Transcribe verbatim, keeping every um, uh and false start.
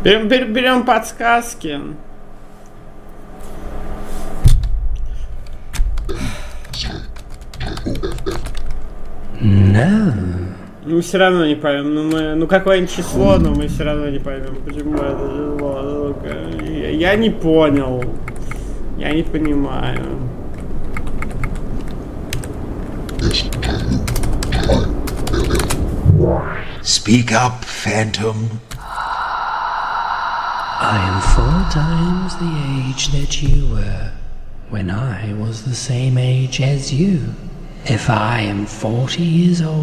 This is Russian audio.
Берем, берем, берем подсказки. No. Мы все равно не поймем. Ну, мы, ну какое-нибудь число, но мы все равно не поймем, почему это число. Я, я не понял. Я не понимаю. Speak up, Phantom. I am four times the age that you were when I was the same age as you. If I am forty years old,